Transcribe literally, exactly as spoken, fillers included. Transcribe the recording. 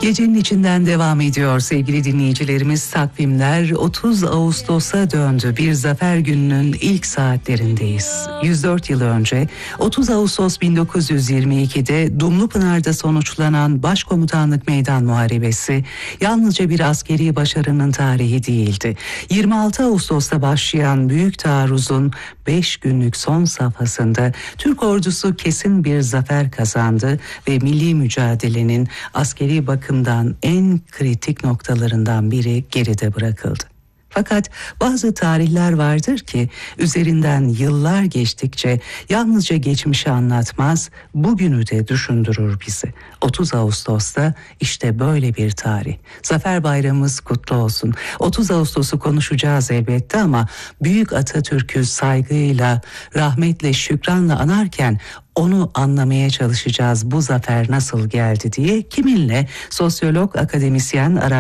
Gecenin içinden devam ediyor sevgili dinleyicilerimiz. Takvimler otuz Ağustos'a döndü. Bir zafer gününün ilk saatlerindeyiz. yüz dört yıl önce otuz Ağustos bin dokuz yüz yirmi ikide Dumlupınar'da sonuçlanan Başkomutanlık Meydan Muharebesi yalnızca bir askeri başarının tarihi değildi. yirmi altı Ağustos'ta başlayan büyük taarruzun beş günlük son safhasında Türk ordusu kesin bir zafer kazandı ve milli mücadelenin askeri bakımdan en kritik noktalarından biri geride bırakıldı. Fakat bazı tarihler vardır ki üzerinden yıllar geçtikçe yalnızca geçmişi anlatmaz, bugünü de düşündürür bizi. otuz Ağustos'ta işte böyle bir tarih. Zafer Bayramımız kutlu olsun. otuz Ağustos'u konuşacağız elbette ama Büyük Atatürk'ü saygıyla, rahmetle, şükranla anarken onu anlamaya çalışacağız. Bu zafer nasıl geldi diye kiminle? Sosyolog, akademisyen, araştırmacı